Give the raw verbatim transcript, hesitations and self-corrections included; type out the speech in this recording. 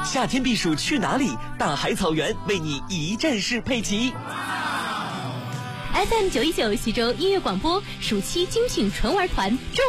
夏天避暑去哪里？大海草原为你一站式配齐。 F M 九一九徐州音乐广播暑期精品纯玩团。